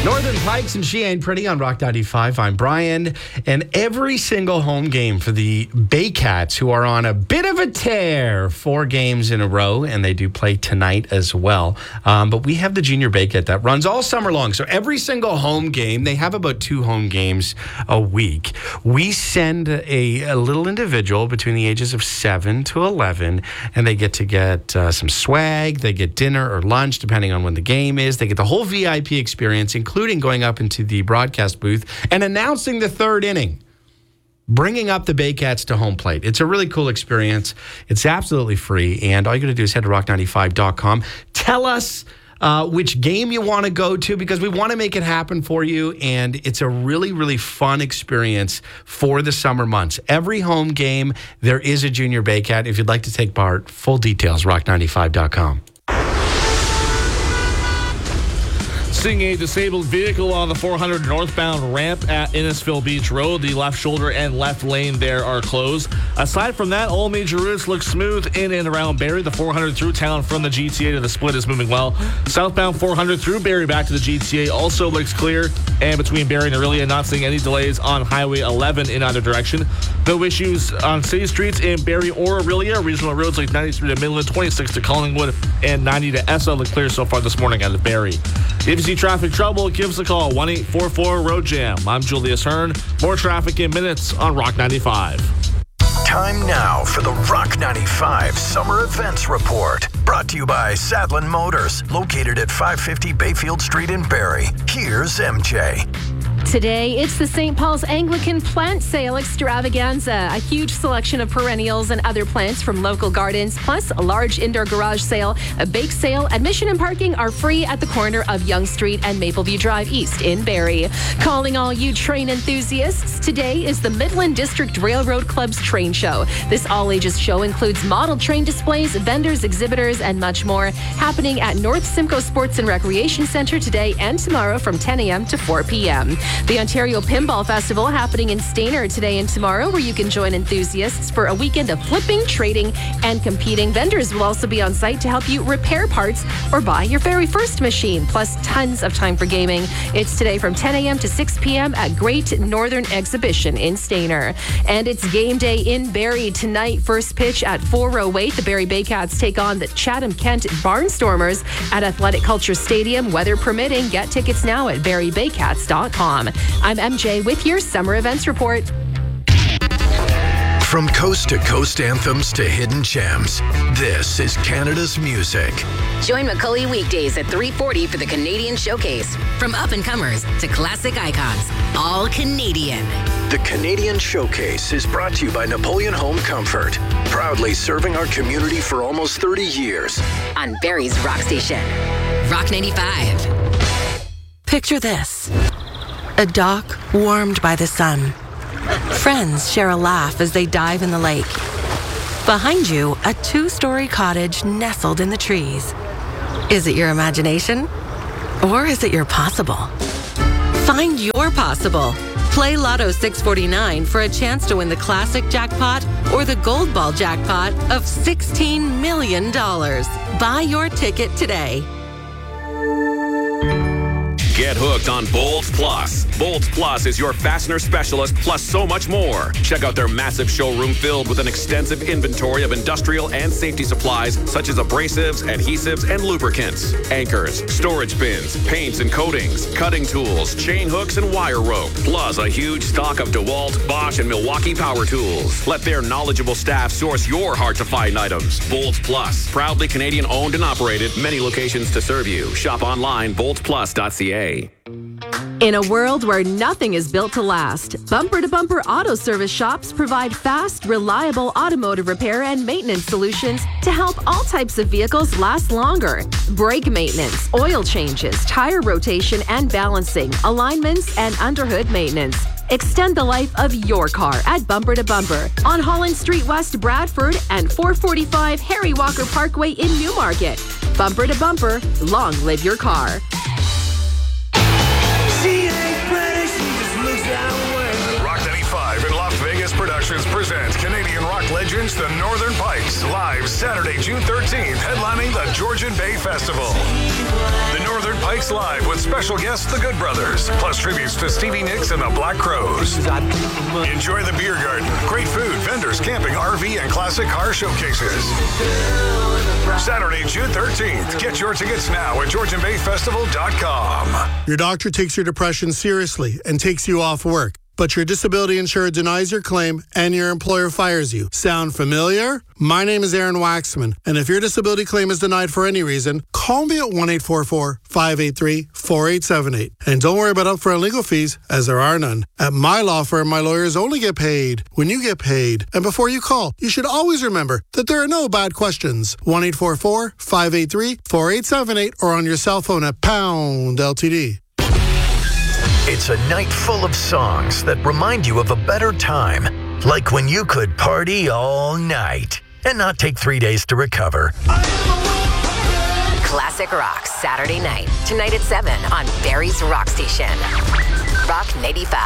Northern Pikes and She Ain't Pretty on Rock 95. I'm Brian. And every single home game for the Baycats, who are on a bit of a tear, 4 games in a row, and they do play tonight as well. But we have the Junior Baycat that runs all summer long. So every single home game, they have about 2 home games a week. We send a little individual between the ages of 7 to 11, and they get some swag. They get dinner or lunch, depending on when the game is. They get the whole VIP experience, including going up into the broadcast booth and announcing the 3rd inning, bringing up the Baycats to home plate. It's a really cool experience. It's absolutely free, and all you got to do is head to rock95.com. Tell us which game you want to go to, because we want to make it happen for you, and it's a really, really fun experience for the summer months. Every home game, there is a Junior Baycat. If you'd like to take part, full details, rock95.com. Seeing a disabled vehicle on the 400 northbound ramp at Innisfil Beach Road. The left shoulder and left lane there are closed. Aside from that, all major routes look smooth in and around Barrie. The 400 through town from the GTA to the split is moving well. Southbound 400 through Barrie back to the GTA also looks clear. And between Barrie and Orillia, not seeing any delays on Highway 11 in either direction. No issues on city streets in Barrie or Orillia. Regional roads like 93 to Midland, 26 to Collingwood, and 90 to Essa look clear so far this morning out of Barrie. If you see traffic trouble, give us a call, 1-844-ROAD-JAM. I'm Julius Hearn. More traffic in minutes on Rock 95. Time now for the Rock 95 Summer Events Report. Brought to you by Sadlin Motors, located at 550 Bayfield Street in Barrie. Here's MJ. Today, it's the St. Paul's Anglican Plant Sale Extravaganza. A huge selection of perennials and other plants from local gardens, plus a large indoor garage sale, a bake sale. Admission and parking are free at the corner of Yonge Street and Mapleview Drive East in Barrie. Calling all you train enthusiasts, today is the Midland District Railroad Club's train show. This all-ages show includes model train displays, vendors, exhibitors, and much more. Happening at North Simcoe Sports and Recreation Centre today and tomorrow from 10 a.m. to 4 p.m. The Ontario Pinball Festival happening in Stayner today and tomorrow, where you can join enthusiasts for a weekend of flipping, trading, and competing. Vendors will also be on site to help you repair parts or buy your very first machine, plus tons of time for gaming. It's today from 10 a.m. to 6 p.m. at Great Northern Exhibition in Stayner. And it's game day in Barrie tonight. First pitch at 4:08. The Barrie Baycats take on the Chatham-Kent Barnstormers at Athletic Culture Stadium. Weather permitting, get tickets now at barriebaycats.com. I'm MJ with your Summer Events Report. From coast-to-coast anthems to hidden gems, this is Canada's music. Join McCully weekdays at 3:40 for the Canadian Showcase. From up-and-comers to classic icons, all Canadian. The Canadian Showcase is brought to you by Napoleon Home Comfort, proudly serving our community for almost 30 years. On Barrie's Rock Station, Rock 95. Picture this. A dock warmed by the sun. Friends share a laugh as they dive in the lake. Behind you, a 2-story cottage nestled in the trees. Is it your imagination? Or is it your possible? Find your possible. Play Lotto 649 for a chance to win the classic jackpot or the gold ball jackpot of $16 million. Buy your ticket today. Get hooked on Bolts Plus. Bolts Plus is your fastener specialist, plus so much more. Check out their massive showroom filled with an extensive inventory of industrial and safety supplies, such as abrasives, adhesives, and lubricants, anchors, storage bins, paints and coatings, cutting tools, chain hooks, and wire rope, plus a huge stock of DeWalt, Bosch, and Milwaukee power tools. Let their knowledgeable staff source your hard-to-find items. Bolts Plus, proudly Canadian-owned and operated, many locations to serve you. Shop online, boltsplus.ca. In a world where nothing is built to last, Bumper to Bumper Auto Service shops provide fast, reliable automotive repair and maintenance solutions to help all types of vehicles last longer. Brake maintenance, oil changes, tire rotation and balancing, alignments, and underhood maintenance. Extend the life of your car at Bumper to Bumper on Holland Street West, Bradford, and 445 Harry Walker Parkway in Newmarket. Bumper to Bumper, long live your car. Rock 95 and Las Vegas Productions presents Canadian rock legend Trojans, the Northern Pikes, live Saturday, June 13th, headlining the Georgian Bay Festival. The Northern Pikes live with special guests, the Good Brothers, plus tributes to Stevie Nicks and the Black Crowes. Enjoy the beer garden, great food, vendors, camping, RV, and classic car showcases. Saturday, June 13th. Get your tickets now at GeorgianBayFestival.com. Your doctor takes your depression seriously and takes you off work, but your disability insurer denies your claim and your employer fires you. Sound familiar? My name is Aaron Waxman, and if your disability claim is denied for any reason, call me at 1-844-583-4878. And don't worry about upfront legal fees, as there are none. At my law firm, my lawyers only get paid when you get paid. And before you call, you should always remember that there are no bad questions. 1-844-583-4878 or on your cell phone at pound LTD. It's a night full of songs that remind you of a better time, like when you could party all night and not take 3 days to recover. Classic Rock, Saturday night. Tonight at 7 on Barrie's Rock Station. Rock 95.